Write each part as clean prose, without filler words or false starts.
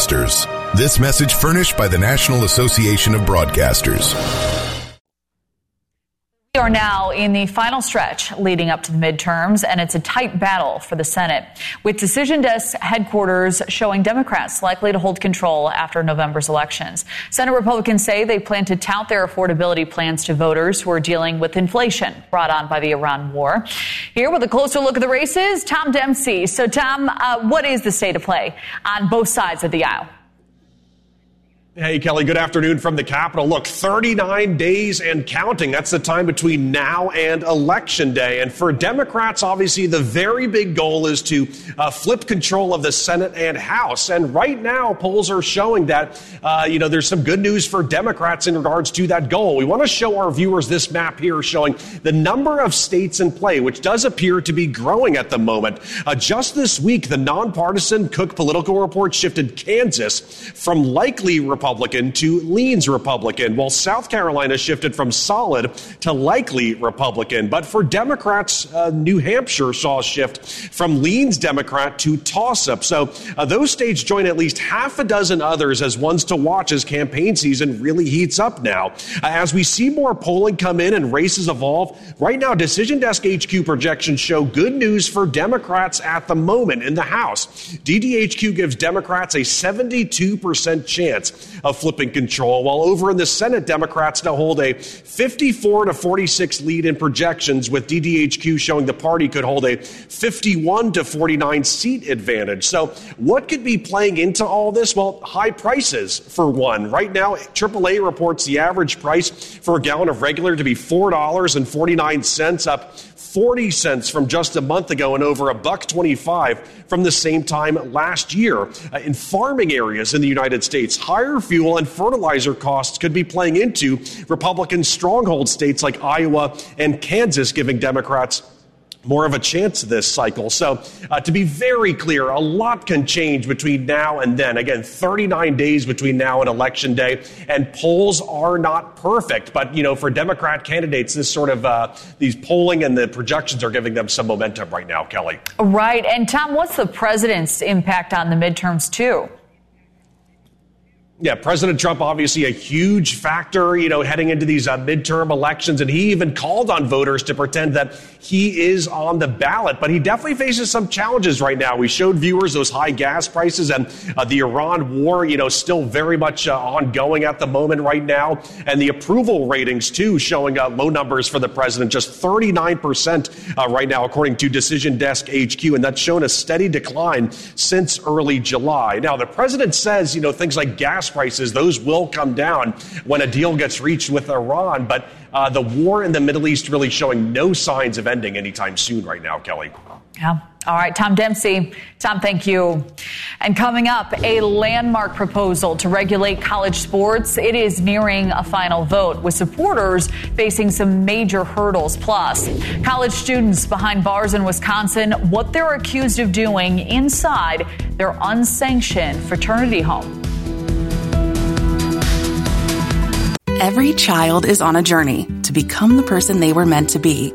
Broadcasters. This message furnished by the National Association of Broadcasters. We are now in the final stretch leading up to the midterms, and it's a tight battle for the Senate, with Decision Desk headquarters showing Democrats likely to hold control after November's elections. Senate Republicans say they plan to tout their affordability plans to voters who are dealing with inflation brought on by the Iran war. Here with a closer look at the races, Tom Dempsey. So, Tom, what is the state of play on both sides of the aisle? Hey, Kelly, good afternoon from the Capitol. Look, 39 days and counting. That's the time between now and Election Day. And for Democrats, obviously, the very big goal is to flip control of the Senate and House. And right now, polls are showing that, there's some good news for Democrats in regards to that goal. We want to show our viewers this map here showing the number of states in play, which does appear to be growing at the moment. Just this week, the nonpartisan Cook Political Report shifted Kansas from likely Republican to leans Republican, while South Carolina shifted from solid to likely Republican. But for Democrats, New Hampshire saw a shift from leans Democrat to toss-up. So those states join at least half a dozen others as ones to watch as campaign season really heats up now. As we see more polling come in and races evolve, right now Decision Desk HQ projections show good news for Democrats at the moment in the House. DDHQ gives Democrats a 72% chance of flipping control, while over in the Senate, Democrats now hold a 54-46 lead in projections, with DDHQ showing the party could hold a 51-49 seat advantage. So what could be playing into all this? Well, high prices, for one. Right now, AAA reports the average price for a gallon of regular to be $4.49, up 40 cents from just a month ago and over $1.25 from the same time last year. In farming areas in the United States, higher fuel and fertilizer costs could be playing into Republican stronghold states like Iowa and Kansas, giving Democrats more of a chance this cycle. So to be very clear, a lot can change between now and then. Again, 39 days between now and Election Day, and polls are not perfect. But, for Democrat candidates, this sort of these polling and the projections are giving them some momentum right now, Kelly. Right. And Tom, what's the president's impact on the midterms, too? Yeah, President Trump, obviously a huge factor, heading into these midterm elections. And he even called on voters to pretend that he is on the ballot. But he definitely faces some challenges right now. We showed viewers those high gas prices and the Iran war, still very much ongoing at the moment right now. And the approval ratings, too, showing low numbers for the president, just 39% right now, according to Decision Desk HQ. And that's shown a steady decline since early July. Now, the president says, things like gas prices, those will come down when a deal gets reached with Iran. But the war in the Middle East really showing no signs of ending anytime soon right now, Kelly. Yeah. All right, Tom Dempsey. Tom, thank you. And coming up, a landmark proposal to regulate college sports. It is nearing a final vote, with supporters facing some major hurdles. Plus, college students behind bars in Wisconsin, what they're accused of doing inside their unsanctioned fraternity home. Every child is on a journey to become the person they were meant to be.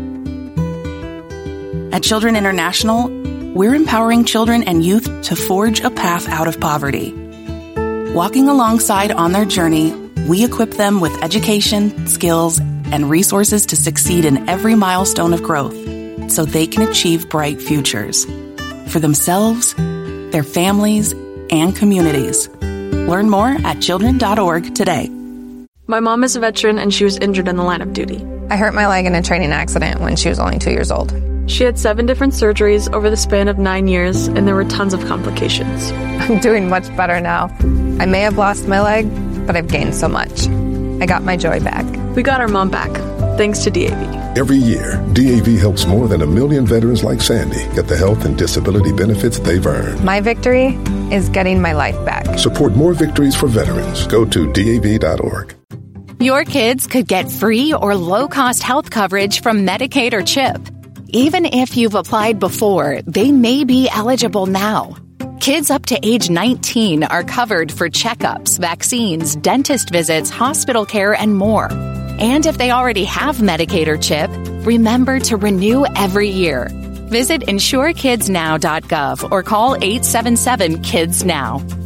At Children International, we're empowering children and youth to forge a path out of poverty. Walking alongside on their journey, we equip them with education, skills, and resources to succeed in every milestone of growth so they can achieve bright futures for themselves, their families, and communities. Learn more at children.org today. My mom is a veteran and she was injured in the line of duty. I hurt my leg in a training accident when she was only 2 years old. She had 7 different surgeries over the span of 9 years, and there were tons of complications. I'm doing much better now. I may have lost my leg, but I've gained so much. I got my joy back. We got our mom back, thanks to DAV. Every year, DAV helps more than 1 million veterans like Sandy get the health and disability benefits they've earned. My victory is getting my life back. Support more victories for veterans. Go to DAV.org. Your kids could get free or low-cost health coverage from Medicaid or CHIP. Even if you've applied before, they may be eligible now. Kids up to age 19 are covered for checkups, vaccines, dentist visits, hospital care, and more. And if they already have Medicaid or CHIP, remember to renew every year. Visit insurekidsnow.gov or call 877-KIDS-NOW.